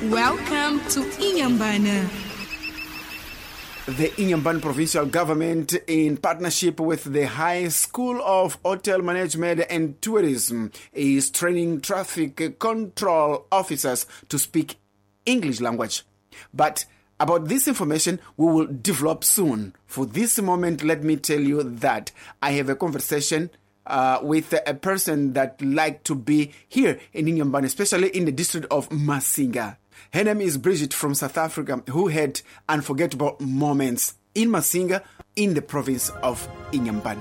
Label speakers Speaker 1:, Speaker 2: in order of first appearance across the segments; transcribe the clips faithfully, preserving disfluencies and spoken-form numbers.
Speaker 1: Welcome to Inyambane.
Speaker 2: The Inyambane Provincial Government, in partnership with the High School of Hotel Management and Tourism, is training traffic control officers to speak English language. But about this information, we will develop soon. For this moment, let me tell you that I have a conversation uh, with a person that like to be here in Inyambane, especially in the district of Masinga. Her name is Bridget from South Africa, who had unforgettable moments in Masinga, in the province of Inyambane.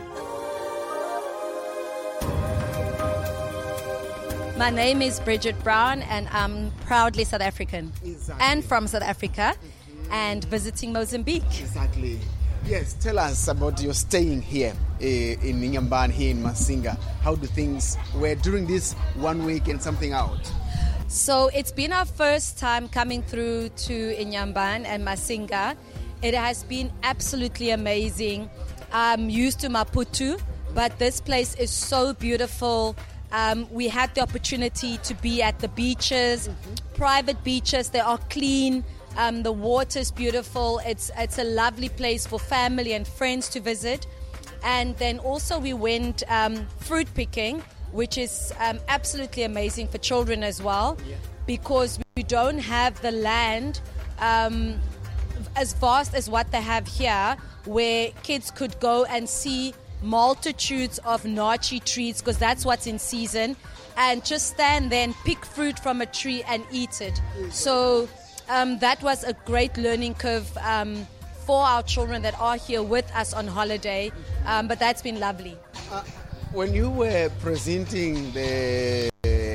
Speaker 3: My name is Bridget Brown, and I'm proudly South African. Exactly. And from South Africa, mm-hmm. and visiting Mozambique.
Speaker 2: Exactly. Yes, tell us about your staying here uh, in Inyambane, here in Masinga. How do things were during this one week and something out?
Speaker 3: So it's been our first time coming through to Inyambane and Masinga. It has been absolutely amazing. I'm used to Maputo, but this place is so beautiful. Um, we had the opportunity to be at the beaches, mm-hmm. private beaches. They are clean. Um, the water's beautiful. It's it's a lovely place for family and friends to visit. And then also we went um, fruit picking, which is um, absolutely amazing for children as well, yeah. because we don't have the land um, as vast as what they have here, where kids could go and see multitudes of naartjie trees, because that's what's in season, and just stand there and pick fruit from a tree and eat it. So um, that was a great learning curve um, for our children that are here with us on holiday, um, but that's been lovely.
Speaker 2: Uh- When you were presenting the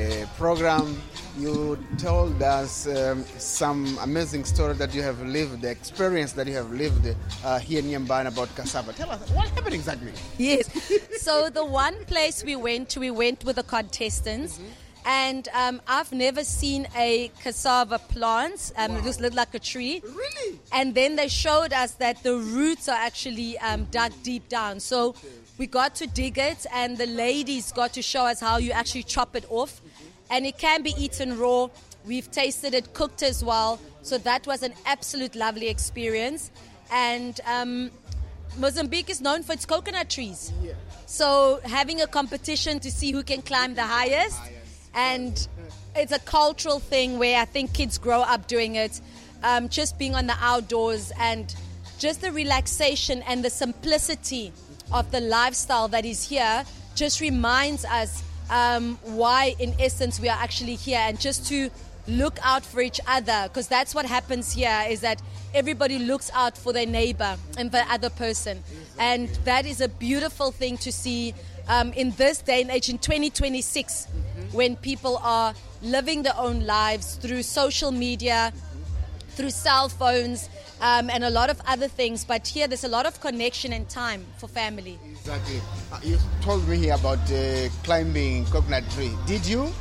Speaker 2: program, you told us um, some amazing story that you have lived, the experience that you have lived uh, here in Inyambane about cassava. Tell us, what happened exactly?
Speaker 3: Yes. So the one place we went to, we went with the contestants. Mm-hmm. And um, I've never seen a cassava plant. Um, wow. It just looked like a tree.
Speaker 2: Really?
Speaker 3: And then they showed us that the roots are actually um, dug deep down. So okay. we got to dig it, and the ladies got to show us how you actually chop it off. Mm-hmm. And it can be eaten raw. We've tasted it cooked as well. So that was an absolute lovely experience. And um, Mozambique is known for its coconut trees. Yeah. So having a competition to see who can climb the highest. And it's a cultural thing where I think kids grow up doing it, um, just being on the outdoors, and just the relaxation and the simplicity of the lifestyle that is here just reminds us um, why, in essence, we are actually here, and just to look out for each other, because that's what happens here, is that everybody looks out for their neighbor and the other person. And that is a beautiful thing to see um, in this day and age, in twenty twenty-six, when people are living their own lives through social media, through cell phones, um, and a lot of other things. But here there's a lot of connection and time for family.
Speaker 2: Exactly. Uh, you told me here about uh, climbing coconut tree. Did you?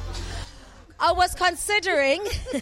Speaker 3: I was considering.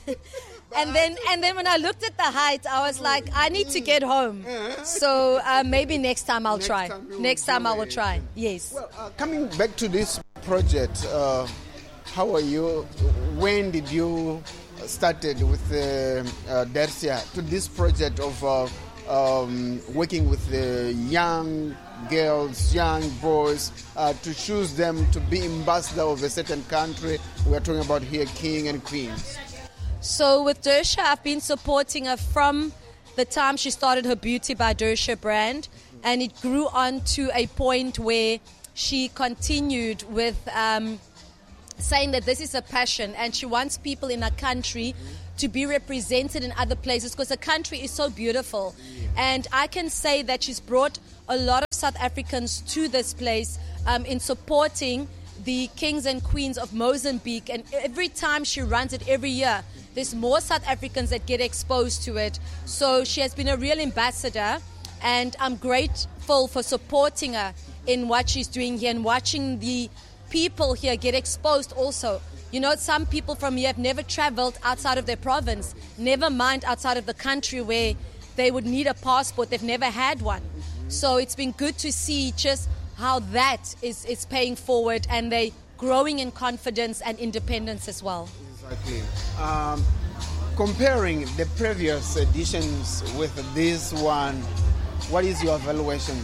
Speaker 3: And then and then when I looked at the height, I was like, I need to get home. So uh, maybe next time I'll
Speaker 2: next
Speaker 3: try.
Speaker 2: Time
Speaker 3: next time I will try. Yes.
Speaker 2: Well, uh, coming back to this project, uh, how are you? When did you started with uh, uh, Dersia to this project of uh, um, working with the young girls, young boys, uh, to choose them to be ambassador of a certain country? We are talking about here king and queens.
Speaker 3: So with Dersha, I've been supporting her from the time she started her Beauty by Dersha brand, and it grew on to a point where she continued with um, saying that this is a passion, and she wants people in her country to be represented in other places, because the country is so beautiful. And I can say that she's brought a lot of South Africans to this place um, in supporting the kings and queens of Mozambique, and every time she runs it every year, there's more South Africans that get exposed to it. So she has been a real ambassador, and I'm grateful for supporting her in what she's doing here and watching the people here get exposed also. You know, some people from here have never traveled outside of their province, never mind outside of the country where they would need a passport. They've never had one. So it's been good to see just how that is, is paying forward, and they growing in confidence and independence as well.
Speaker 2: Exactly. Um, Comparing the previous editions with this one, what is your evaluation?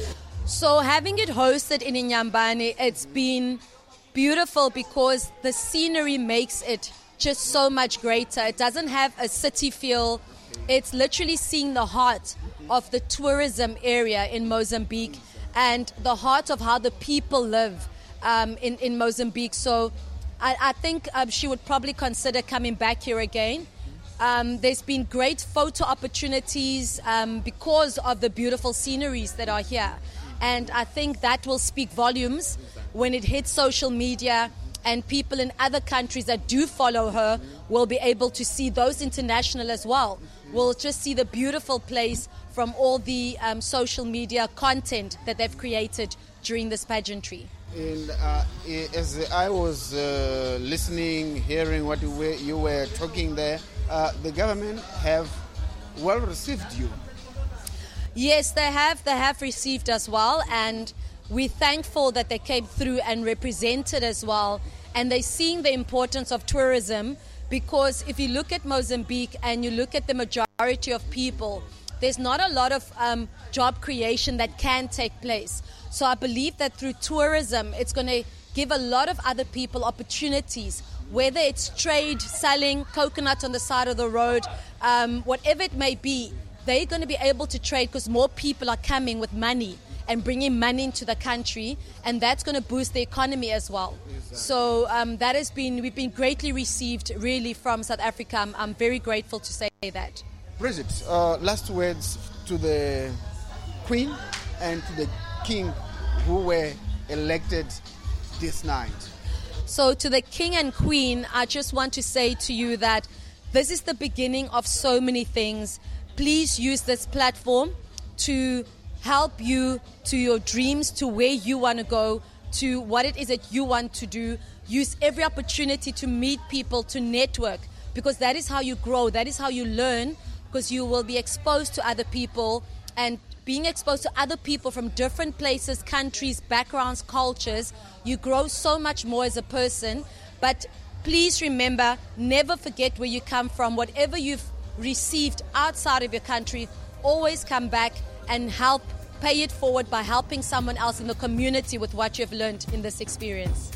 Speaker 3: So having it hosted in Inyambane, it's been beautiful because the scenery makes it just so much greater. It doesn't have a city feel. It's literally seeing the heart of the tourism area in Mozambique and the heart of how the people live um, in, in Mozambique. So I, I think um, she would probably consider coming back here again. Um, there's been great photo opportunities um, because of the beautiful sceneries that are here. And I think that will speak volumes when it hits social media, and people in other countries that do follow her will be able to see those international as well. We'll just see the beautiful place from all the um, social media content that they've created during this pageantry.
Speaker 2: And uh, as I was uh, listening, hearing what you were, you were talking there, uh, the government have well received you.
Speaker 3: Yes, they have. They have received us well, and we're thankful that they came through and represented as well. And they're seeing the importance of tourism, because if you look at Mozambique and you look at the majority of people, there's not a lot of um, job creation that can take place. So I believe that through tourism, it's going to give a lot of other people opportunities, whether it's trade, selling coconut on the side of the road, um, whatever it may be. They're going to be able to trade because more people are coming with money and bringing money into the country, and that's going to boost the economy as well. Exactly. So um, that has been, we've been greatly received really from South Africa. I'm, I'm very grateful to say that.
Speaker 2: Bridget, uh, last words to the Queen and to the King who were elected this night.
Speaker 3: So to the King and Queen, I just want to say to you that this is the beginning of so many things. Please use this platform to help you to your dreams, to where you want to go, to what it is that you want to do. Use every opportunity to meet people, to network, because that is how you grow, that is how you learn, because you will be exposed to other people, and being exposed to other people from different places, countries, backgrounds, cultures, you grow so much more as a person. But please remember, never forget where you come from. Whatever you've received outside of your country, always come back and help pay it forward by helping someone else in the community with what you've learned in this experience.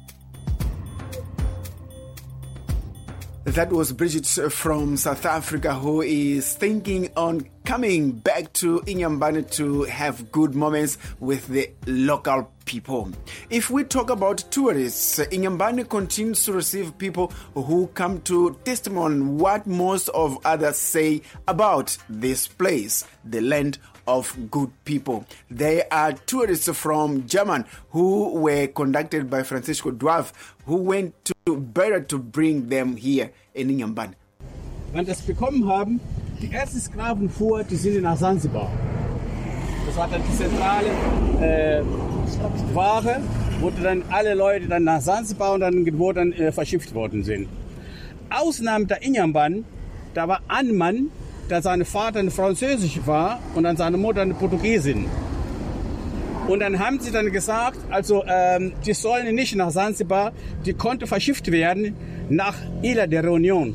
Speaker 2: That was Bridget from South Africa, who is thinking on coming back to Inyambane to have good moments with the local people. If we talk about tourists, Inyambane continues to receive people who come to testimony what most of others say about this place, the land of good people. They are tourists from Germany who were conducted by Francisco Dwarf, who went to Beira to bring them here in Inyambane.
Speaker 4: Wenn das bekommen haben, die erste Sklavenfuhr, die sind nach Zanzibar. Das war dann die zentrale äh, Ware, wo dann alle Leute dann nach Zanzibar und dann, wo dann äh, verschifft worden sind. Ausnahme der Inyambane, da war ein Mann, da sein Vater ein Französisch war und dann seine Mutter eine Portugiesin. Und dann haben sie dann gesagt, also ähm, die sollen nicht nach Zanzibar, die konnte verschifft werden nach Ilha de Reunión.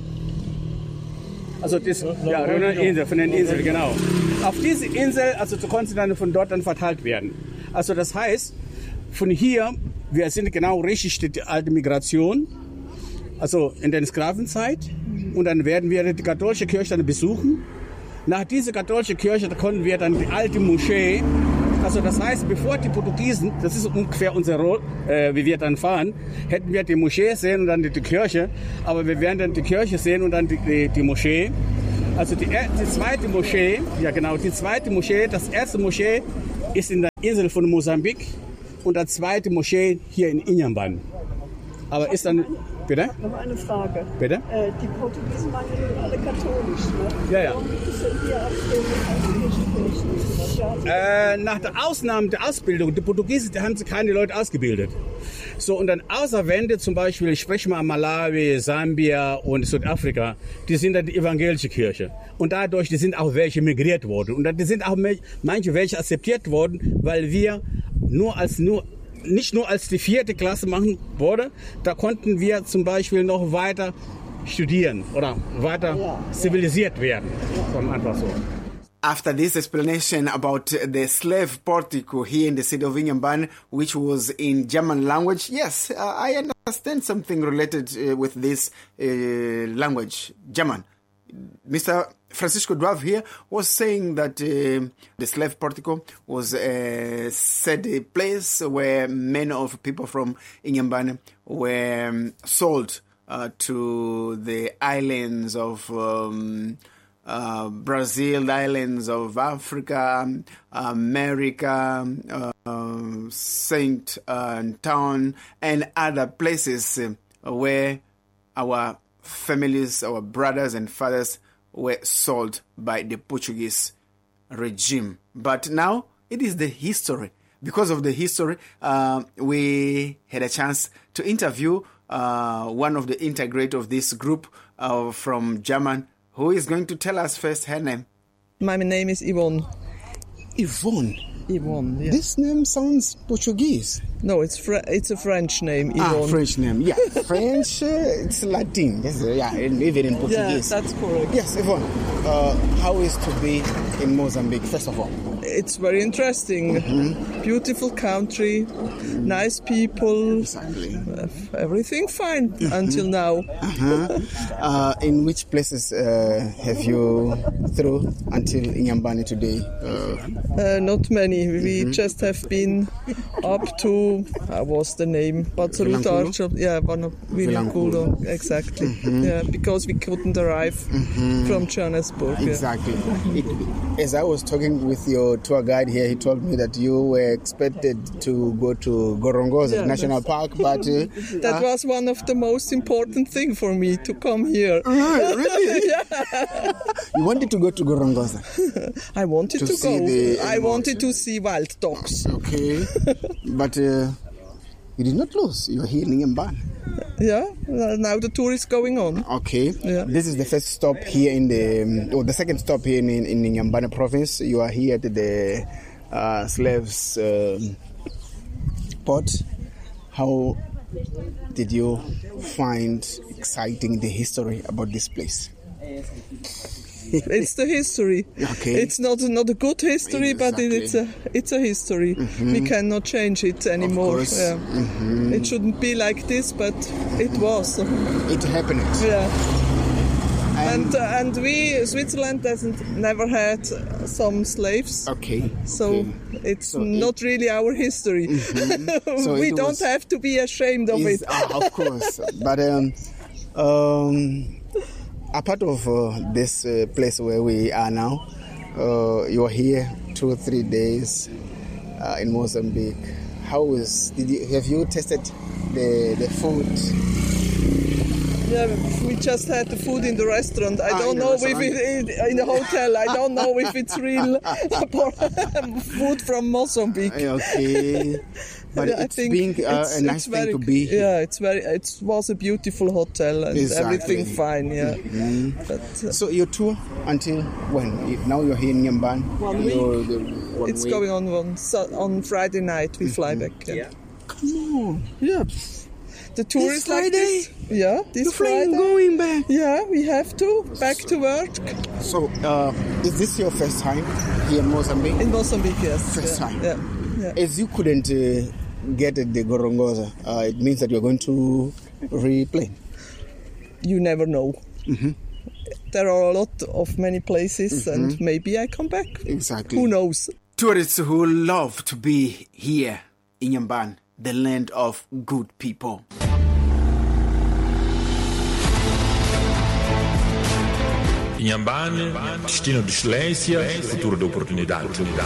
Speaker 4: Also das, ja, Reunión-Insel, von den Inseln, genau. Auf diese Insel, also du konntest dann von dort dann verteilt werden. Also das heißt, von hier, wir sind genau richtig die alte Migration, also in der Sklavenzeit. Und dann werden wir die katholische Kirche dann besuchen. Nach dieser katholischen Kirche da konnten wir dann die alte Moschee, also das heißt, bevor die Portugiesen, das ist ungefähr unser Roll, äh, wie wir dann fahren, hätten wir die Moschee sehen und dann die, die Kirche. Aber wir werden dann die Kirche sehen und dann die, die, die Moschee. Also die, die zweite Moschee, ja genau, die zweite Moschee, das erste Moschee ist in der Insel von Mosambik und der zweite Moschee hier in Inyambane. Aber ist dann, bitte?
Speaker 5: Noch eine Frage.
Speaker 4: Bitte?
Speaker 5: Äh, die Portugiesen waren ja nun alle katholisch, ne?
Speaker 4: Ja, ja.
Speaker 5: Warum gibt es denn hier auch so eine
Speaker 4: äh, Nach der Ausnahme der Ausbildung, die Portugiesen, da haben sie keine Leute ausgebildet. So, und dann außer Wende, zum Beispiel, ich spreche mal Malawi, Sambia und Südafrika, die sind dann die evangelische Kirche. Und dadurch, die sind auch welche migriert worden. Und die sind auch manche welche akzeptiert worden, weil wir nur als nur nicht nur als die vierte Klasse machen wurde, da konnten wir zum Beispiel noch weiter studieren oder weiter zivilisiert werden. Sagen wir einfach so.
Speaker 2: After this explanation about the slave portico here in the city of Inhambane, which was in German language, yes, uh, I understand something related uh, with this uh, language, German. Mister Francisco Duave here was saying that uh, the slave portico was uh, said a place where many of people from Inhambane were um, sold uh, to the islands of um, uh, Brazil, the islands of Africa, America, uh, Saint uh, Town, and other places uh, where our families, our brothers and fathers were sold by the Portuguese regime. But now it is the history. Because of the history, uh, we had a chance to interview uh, one of the integrators of this group uh, from German, who is going to tell us first her name.
Speaker 6: My name is Yvonne.
Speaker 2: Yvonne?
Speaker 6: Yvonne, yeah.
Speaker 2: This name sounds Portuguese.
Speaker 6: No, it's Fr- it's a French name, Yvonne.
Speaker 2: Ah, French name, yeah. French, uh, it's Latin, yes, yeah, even in Portuguese.
Speaker 6: Yeah, that's correct.
Speaker 2: Yes, Yvonne, uh, how is to be in Mozambique, first of all?
Speaker 6: It's very interesting. Mm-hmm. Beautiful country, mm-hmm. nice people.
Speaker 2: Exactly.
Speaker 6: Uh, everything fine mm-hmm. until now.
Speaker 2: Uh-huh. uh, in which places uh, have you through until Inhambane today? Uh,
Speaker 6: uh, not many. We
Speaker 2: mm-hmm.
Speaker 6: just have been up to, uh, what's the name? Vilanculo? Yeah, Vilanculo, exactly. Mm-hmm. Yeah, because we couldn't arrive mm-hmm. from Johannesburg.
Speaker 2: Exactly.
Speaker 6: Yeah.
Speaker 2: It, as I was talking with your tour guide here, he told me that you were expected to go to Gorongosa yeah, National Park, but uh,
Speaker 6: that uh, was one of the most important things for me to come here.
Speaker 2: Uh, really?
Speaker 6: Yeah.
Speaker 2: You wanted to go to Gorongosa?
Speaker 6: I wanted to,
Speaker 2: to
Speaker 6: go.
Speaker 2: The,
Speaker 6: I wanted to see wild dogs.
Speaker 2: Okay, but uh, you did not lose. You are here in Inhambane.
Speaker 6: Yeah, now the tour is going on.
Speaker 2: Okay,
Speaker 6: yeah.
Speaker 2: This is the first stop here in the, um, or the second stop here in, in Inhambane province. You are here at the uh, slaves uh, port. How did you find exciting the history about this place?
Speaker 6: It's the history.
Speaker 2: Okay.
Speaker 6: It's not not a good history,
Speaker 2: exactly.
Speaker 6: but it's a it's a history. Mm-hmm. We cannot change it anymore.
Speaker 2: Of course.
Speaker 6: Yeah.
Speaker 2: Mm-hmm.
Speaker 6: It shouldn't be like this, but it was.
Speaker 2: It happened.
Speaker 6: Yeah. And and, uh, and we Switzerland doesn't never had some slaves.
Speaker 2: Okay.
Speaker 6: So
Speaker 2: okay.
Speaker 6: it's
Speaker 2: so
Speaker 6: not
Speaker 2: it,
Speaker 6: really our history.
Speaker 2: Mm-hmm. So
Speaker 6: we don't have to be ashamed of
Speaker 2: is,
Speaker 6: it.
Speaker 2: uh, of course, but um, um, a part of uh, this uh, place where we are now, uh, you are here two or three days uh, in Mozambique. How is? Did you have you tested the the food?
Speaker 6: Yeah, we just had the food in the restaurant. I
Speaker 2: ah,
Speaker 6: don't know if it in the hotel. I don't know if it's real food from Mozambique.
Speaker 2: Okay, but
Speaker 6: yeah,
Speaker 2: it's being uh, it's, a nice thing very, to be here.
Speaker 6: Yeah, it's very. It was a beautiful hotel and
Speaker 2: exactly.
Speaker 6: everything fine. Yeah.
Speaker 2: Mm-hmm.
Speaker 6: But, uh,
Speaker 2: so your tour until when? Now you're here in Inhambane.
Speaker 6: One week.
Speaker 2: The, one
Speaker 6: it's
Speaker 2: week.
Speaker 6: going on on, on Friday night. We mm-hmm. fly back. Yeah. yeah.
Speaker 2: Come on. Yeah.
Speaker 6: The tour
Speaker 2: this
Speaker 6: is
Speaker 2: Friday?
Speaker 6: like this. Yeah, this
Speaker 2: You're
Speaker 6: Friday.
Speaker 2: going back.
Speaker 6: Yeah, we have to back to work.
Speaker 2: So, uh, is this your first time here in Mozambique?
Speaker 6: In Mozambique, yes.
Speaker 2: First
Speaker 6: yeah.
Speaker 2: time.
Speaker 6: Yeah. yeah.
Speaker 2: As you couldn't uh, get at the Gorongosa, uh, it means that you're going to replane.
Speaker 6: You never know.
Speaker 2: Mm-hmm.
Speaker 6: There are a lot of many places, mm-hmm. and maybe I come back.
Speaker 2: Exactly.
Speaker 6: Who knows?
Speaker 2: Tourists who love to be here in Inhambane, the land of good people.
Speaker 7: Inhambane, destino de excelência, futuro de oportunidade.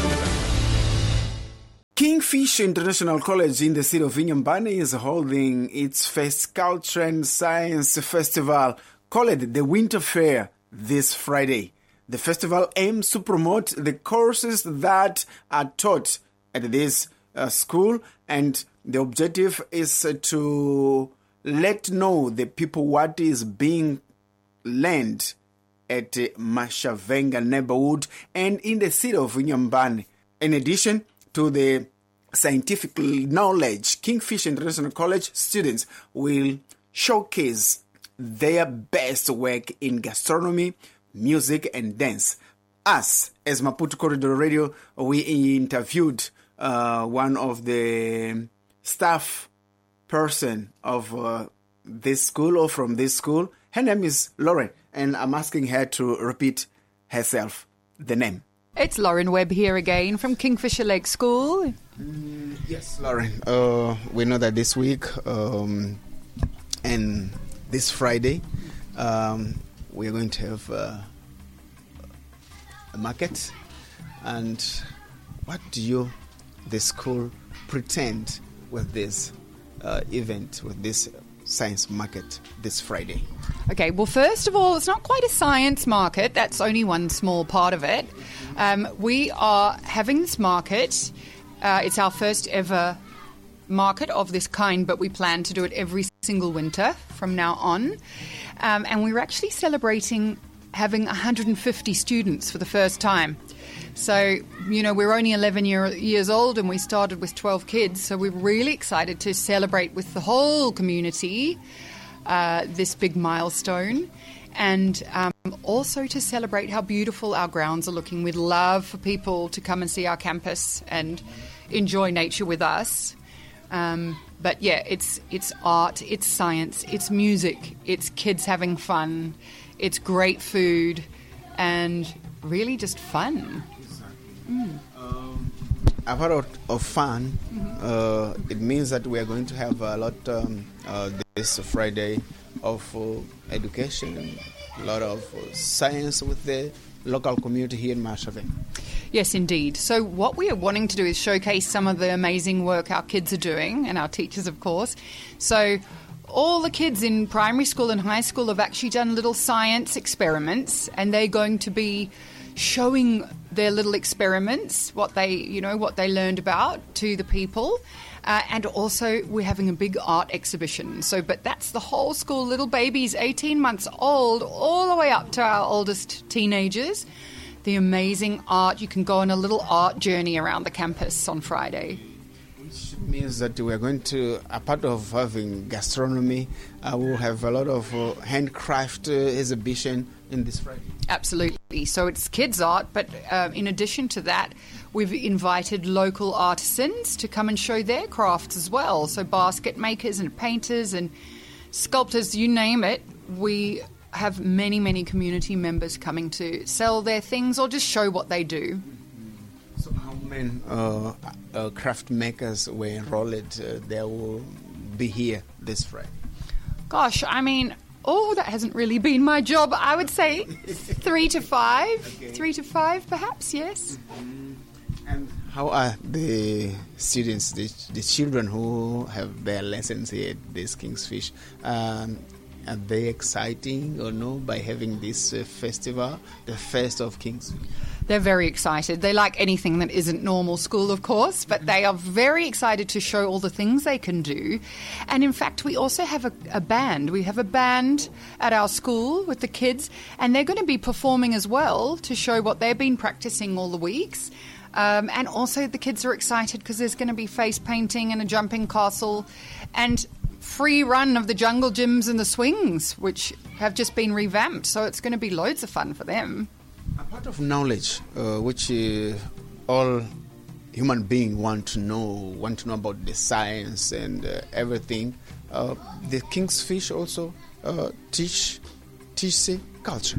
Speaker 2: Kingfisher International College in the city of Inhambane is holding its first Culture and Science Festival, called the Winter Fair, this Friday. The festival aims to promote the courses that are taught at this uh, school, and the objective is uh, to let know the people what is being learned at uh, Mashavenga neighborhood and in the city of Inhambane. In addition to the scientific knowledge, Kingfisher International College students will showcase their best work in gastronomy, music, and dance. Us, as Maputo Corridor Radio, we interviewed uh, one of the staff person of uh, this school or from this school. Her name is Lauren, and I'm asking her to repeat herself, the name.
Speaker 8: It's Lauren Webb here again from Kingfisher Lake School.
Speaker 2: Mm, yes, Lauren. Uh, we know that this week um, and this Friday um, we're going to have uh, a market. And what do you, the school, pretend with this uh, event, with this science market this Friday?
Speaker 8: Okay, well, first of all, it's not quite a science market. That's only one small part of it. Um, we are having this market. Uh, it's our first ever market of this kind, but we plan to do it every single winter from now on. Um, and we're actually celebrating having one hundred fifty students for the first time. So, you know, we're only eleven year, years old and we started with twelve kids. So we're really excited to celebrate with the whole community uh, this big milestone. And um, also to celebrate how beautiful our grounds are looking. We'd love for people to come and see our campus and enjoy nature with us. Um, but yeah, it's it's art, it's science, it's music, it's kids having fun, it's great food, and really just fun. Mm.
Speaker 2: Um, apart of, of fun, mm-hmm. uh, it means that we are going to have a lot um, uh, this Friday of uh, education, a lot of uh, science with the local community here in Mashave.
Speaker 8: Yes, indeed. So what we are wanting to do is showcase some of the amazing work our kids are doing, and our teachers, of course. So all the kids in primary school and high school have actually done little science experiments, and they're going to be showing their little experiments, what they, you know, what they learned about to the people. Uh, and also we're having a big art exhibition. So, but that's the whole school, little babies, eighteen months old, all the way up to our oldest teenagers. The amazing art. You can go on a little art journey around the campus on Friday.
Speaker 2: Which means that we are going to, apart of having gastronomy, uh, we'll have a lot of uh, handcraft uh, exhibition in this Friday.
Speaker 8: Absolutely. So it's kids' art, but uh, in addition to that, we've invited local artisans to come and show their crafts as well. So basket makers and painters and sculptors, you name it. We have many, many community members coming to sell their things or just show what they do.
Speaker 2: So how many uh, uh, craft makers were enrolled? Uh, there will be here this Friday?
Speaker 8: Gosh, I mean, oh, that hasn't really been my job. I would say three to five. Okay. Three to five, perhaps, yes.
Speaker 2: Mm-hmm. And how are the students, the, the children who have their lessons here at this Kingsfish? Um, are they exciting or no by having this uh, festival, the First of Kings?
Speaker 8: They're very excited. They like anything that isn't normal school, of course, but they are very excited to show all the things they can do. And in fact, we also have a, a band. We have a band at our school with the kids, and they're going to be performing as well to show what they've been practicing all the weeks. Um, and also the kids are excited because there's going to be face painting and a jumping castle and free run of the jungle gyms and the swings, which have just been revamped. So it's going to be loads of fun for them.
Speaker 2: A part of knowledge, uh, which uh, all human beings want to know, want to know about the science and uh, everything. Uh, the Kingsfish also uh, teach teach culture.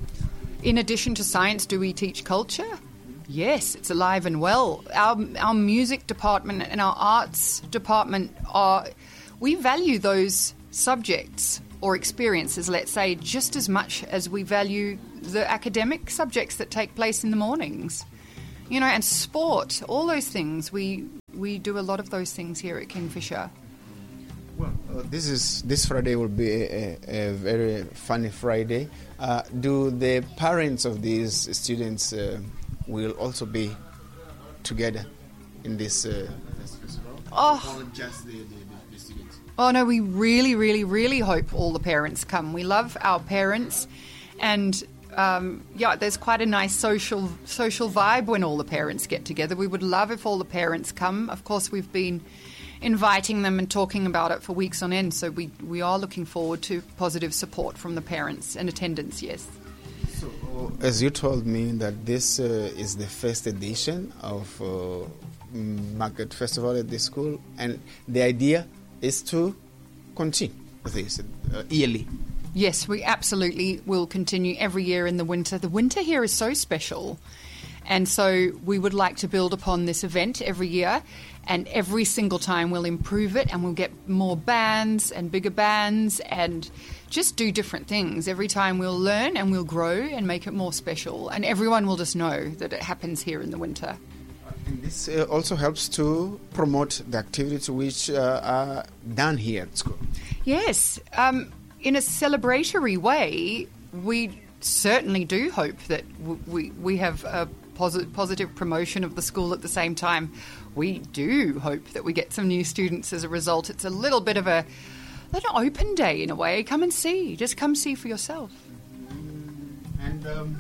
Speaker 8: In addition to science, do we teach culture? Yes, it's alive and well. Our our music department and our arts department are, we value those subjects or experiences, let's say, just as much as we value the academic subjects that take place in the mornings. You know, and sport, all those things. We we do a lot of those things here at Kingfisher.
Speaker 2: Well, uh, this is this Friday will be a, a very funny Friday. Uh, do the parents of these students uh, will also be together in this uh, festival?
Speaker 8: Oh.
Speaker 2: Or just the, the, the students?
Speaker 8: Oh, no, we really, really, really hope all the parents come. We love our parents, and um, yeah, there's quite a nice social social vibe when all the parents get together. We would love if all the parents come. Of course, we've been inviting them and talking about it for weeks on end. So we, we are looking forward to positive support from the parents and attendance, yes.
Speaker 2: So, as you told me that this uh, is the first edition of uh, Market Festival at the school, and the idea is to continue with this uh, yearly.
Speaker 8: Yes, we absolutely will continue every year in the winter. The winter here is so special, and so we would like to build upon this event every year, and every single time we'll improve it, and we'll get more bands and bigger bands and just do different things. Every time we'll learn and we'll grow and make it more special, and everyone will just know that it happens here in the winter.
Speaker 2: And this uh, also helps to promote the activities which uh, are done here at school.
Speaker 8: Yes. Um, in a celebratory way, we certainly do hope that w- we, we have a posi- positive promotion of the school at the same time. We do hope that we get some new students as a result. It's a little bit of a an open day in a way. Come and see. Just come see for yourself.
Speaker 2: And um,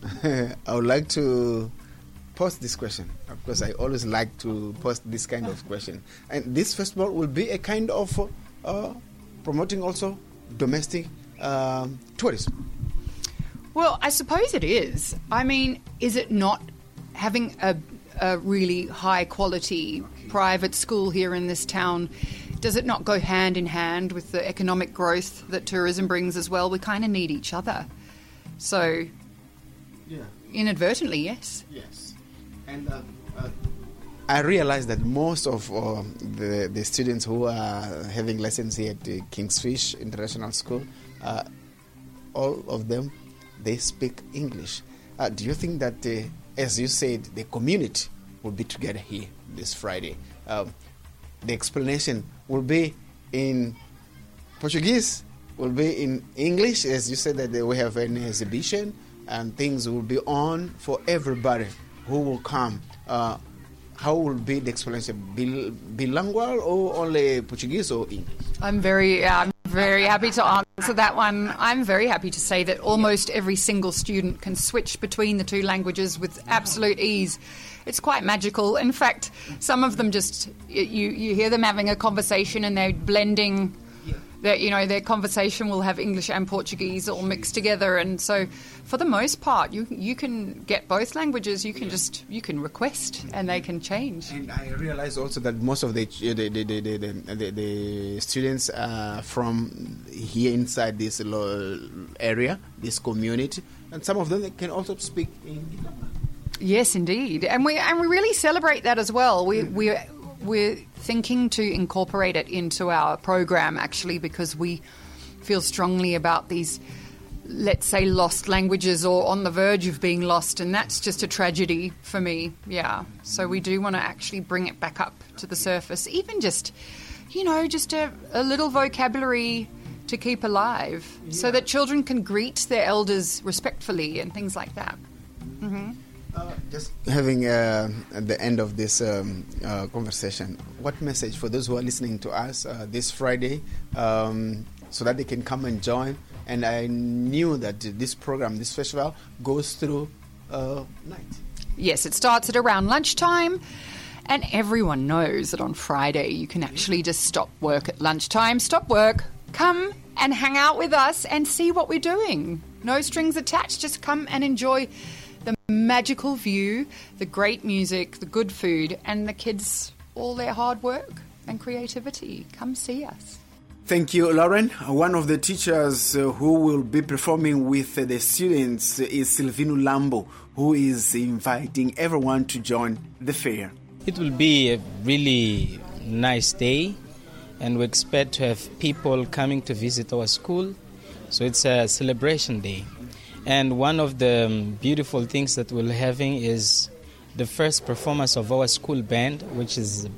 Speaker 2: I would like to post this question, because I always like to post this kind of question. And this festival will be a kind of uh, promoting also domestic um, tourism.
Speaker 8: Well, I suppose it is. I mean, is it not having a, a really high quality private school here in this town? Does it not go hand in hand with the economic growth that tourism brings as well? We kind of need each other. So,
Speaker 2: yeah.
Speaker 8: Inadvertently, yes.
Speaker 2: Yes. And uh, uh, I realize that most of uh, the, the students who are having lessons here at the Kingsfish International School, uh, all of them, they speak English. Uh, do you think that, uh, as you said, the community will be together here this Friday? Um, the explanation will be in Portuguese, will be in English, as you said that we have an exhibition, and things will be on for everybody who will come. Uh, how will be the explanation? Bil- bilingual or only Portuguese or English?
Speaker 8: I'm very, uh, I'm very happy to answer that one. I'm very happy to say that almost every single student can switch between the two languages with absolute ease. It's quite magical. In fact, some of them just, you, you hear them having a conversation and they're blending. That, you know, their conversation will have English and Portuguese all mixed together, and so for the most part, you you can get both languages. You can just you can request, and they can change.
Speaker 2: And I realize also that most of the the the the, the, the, the students are from here inside this area, this community, and some of them can also speak English.
Speaker 8: Yes, indeed, and we and we really celebrate that as well. We we. We're thinking to incorporate it into our program, actually, because we feel strongly about these, let's say, lost languages or on the verge of being lost, and that's just a tragedy for me, yeah. So we do want to actually bring it back up to the surface, even just, you know, just a, a little vocabulary to keep alive, yeah. So that children can greet their elders respectfully and things like that. Mm-hmm.
Speaker 2: Uh, just having uh, at the end of this um, uh, conversation, what message for those who are listening to us uh, this Friday, um, so that they can come and join? And I knew that this program, this festival, goes through uh, night.
Speaker 8: Yes, it starts at around lunchtime, and everyone knows that on Friday you can actually just stop work at lunchtime, stop work, come and hang out with us and see what we're doing. No strings attached, just come and enjoy the magical view, the great music, the good food, and the kids, all their hard work and creativity. Come see us.
Speaker 2: Thank you, Lauren. One of the teachers uh, who will be performing with uh, the students is Silvino Lambo, who is inviting everyone to join the fair.
Speaker 9: It will be a really nice day, and we expect to have people coming to visit our school. So it's a celebration day. And one of the um, beautiful things that we're having is the first performance of our school band, which is